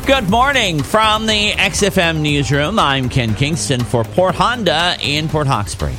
Good morning from the XFM newsroom. I'm Ken Kingston for Port Honda in Port Hawkesbury.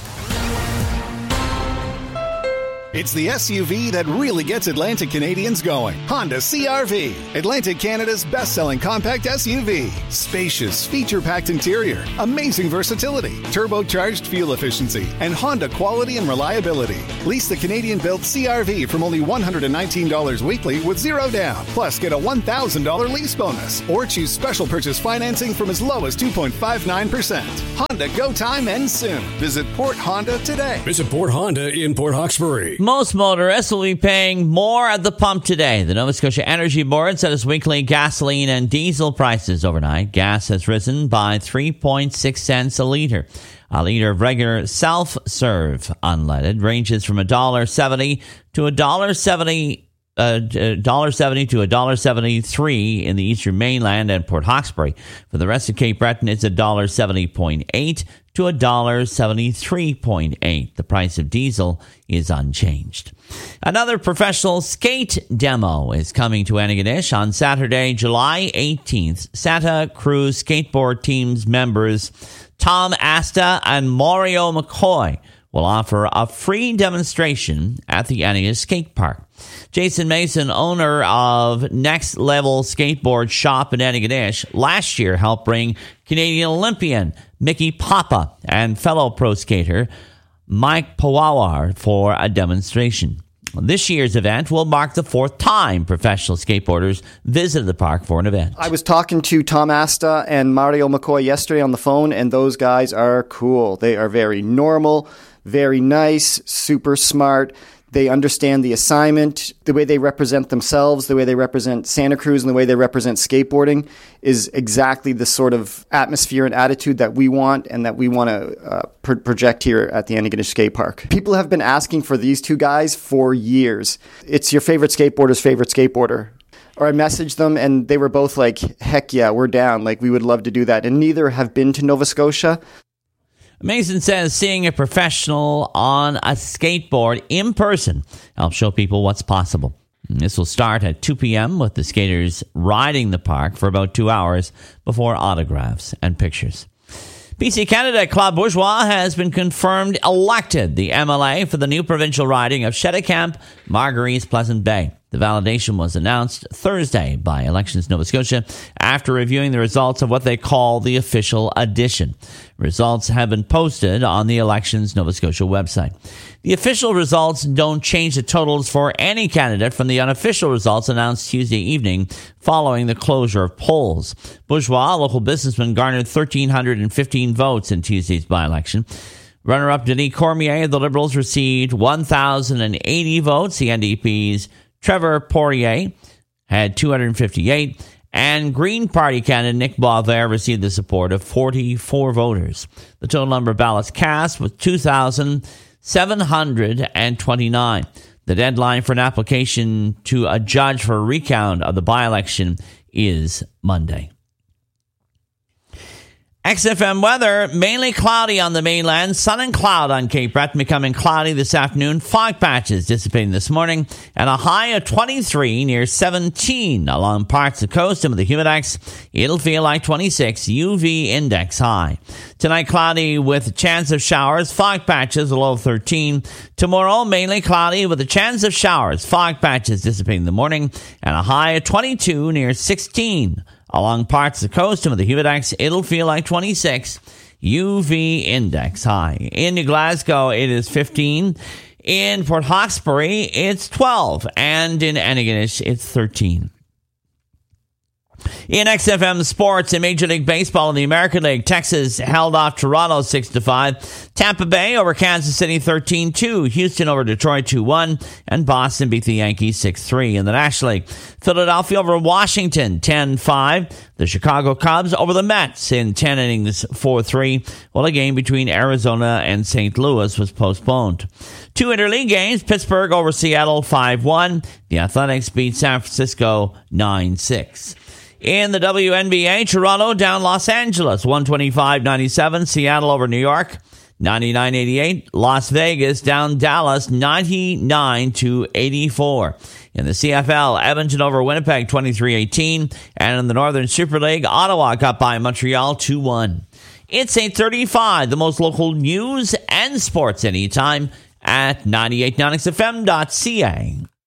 It's the SUV that really gets Atlantic Canadians going. Honda CR-V, Atlantic Canada's best-selling compact SUV. Spacious, feature-packed interior, amazing versatility, turbocharged fuel efficiency, and Honda quality and reliability. Lease the Canadian-built CR-V from only $119 weekly with zero down. Plus, get a $1,000 lease bonus. Or choose special purchase financing from as low as 2.59%. Honda go time ends soon. Visit Port Honda today. Visit Port Honda in Port Hawkesbury. Most motorists will be paying more at the pump today. The Nova Scotia Energy Board set its weekly gasoline and diesel prices overnight. Gas has risen by 3.6 cents a litre. A litre of regular self-serve unleaded ranges from $1.70 to $1.70 to $1.73 in the Eastern Mainland and Port Hawkesbury. For the rest of Cape Breton, it's $1.70.8 to $1.73.8. The price of diesel is unchanged. Another professional skate demo is coming to Antigonish on Saturday, July 18th. Santa Cruz Skateboard Team's members Tom Asta and Mario McCoy will offer a free demonstration at the Antigonish Skate Park. Jason Mason, owner of Next Level Skateboard Shop in Antigonish, last year helped bring Canadian Olympian Mickey Papa and fellow pro skater Mike Pawawar for a demonstration. This year's event will mark the fourth time professional skateboarders visited the park for an event. I was talking to Tom Asta and Mario McCoy yesterday on the phone, and those guys are cool. They are very normal, very nice, super smart. They understand the assignment, the way they represent themselves, the way they represent Santa Cruz, and the way they represent skateboarding is exactly the sort of atmosphere and attitude that we want and that we want to project here at the Antigonish Skate Park. People have been asking for these two guys for years. It's your favorite skateboarder's favorite skateboarder. Or I messaged them and they were both like, heck yeah, we're down. Like, we would love to do that. And neither have been to Nova Scotia. Mason says seeing a professional on a skateboard in person helps show people what's possible. This will start at 2 p.m. with the skaters riding the park for about 2 hours before autographs and pictures. BC Canada Claude Bourgeois has been confirmed elected the MLA for the new provincial riding of Cheticamp, Marguerite, Pleasant Bay. The validation was announced Thursday by Elections Nova Scotia after reviewing the results of what they call the official edition. Results have been posted on the Elections Nova Scotia website. The official results don't change the totals for any candidate from the unofficial results announced Tuesday evening following the closure of polls. Bourgeois, a local businessman, garnered 1,315 votes in Tuesday's by-election. Runner-up Denis Cormier of the Liberals received 1,080 votes. The NDP's Trevor Poirier had 258, and Green Party candidate Nick Boisvert received the support of 44 voters. The total number of ballots cast was 2,729. The deadline for an application to a judge for a recount of the by-election is Monday. XFM weather, mainly cloudy on the mainland, sun and cloud on Cape Breton, becoming cloudy this afternoon, fog patches dissipating this morning, and a high of 23 near 17 along parts of the coast and with the humidex. It'll feel like 26, UV index high. Tonight, cloudy with a chance of showers, fog patches, a low of 13. Tomorrow, mainly cloudy with a chance of showers, fog patches dissipating in the morning, and a high of 22 near 16. Along parts of the coast and with the humidex, it'll feel like 26, UV index high. In New Glasgow, it is 15. In Port Hawkesbury, it's 12. And in Antigonish, it's 13. In XFM sports, in Major League Baseball in the American League, Texas held off Toronto 6-5. Tampa Bay over Kansas City 13-2. Houston over Detroit 2-1. And Boston beat the Yankees 6-3. In the National League, Philadelphia over Washington 10-5. The Chicago Cubs over the Mets in 10 innings 4-3. While a game between Arizona and St. Louis was postponed. Two interleague games, Pittsburgh over Seattle 5-1. The Athletics beat San Francisco 9-6. In the WNBA, Toronto down Los Angeles 125-97. Seattle over New York 99-88. Las Vegas down Dallas 99-84. In the CFL, Edmonton over Winnipeg 23-18. And in the Northern Super League, Ottawa got by Montreal 2-1. It's 8:35, the most local news and sports anytime at 98.9xfm.ca.